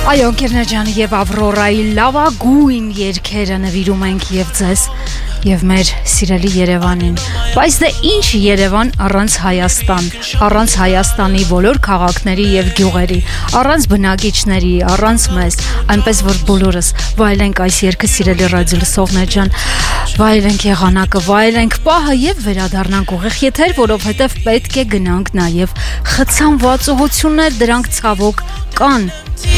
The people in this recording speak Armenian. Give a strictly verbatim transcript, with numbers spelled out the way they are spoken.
Այո, ընկերներ ջան, եւ Ավրորայի լավագույն երգերը նվիրում ենք եւ ձեզ եւ մեր սիրելի Երևանին։ Բայց դե ինչ Երևան առանց Հայաստան, առանց Հայաստանի բոլոր քաղաքների եւ գյուղերի, առանց բնակիչների, առանց մեզ, այնպես որ բոլորս վայելենք այս երգը, սիրելի ռադիո լսողներ ջան, վայելենք եղանակը, վայելենք պահը եւ վերադառնանք ուղիղ եթեր, որովհետեւ պետք է գնանք նաեւ խցանված ուղություններ, դրանք ցավոք կան։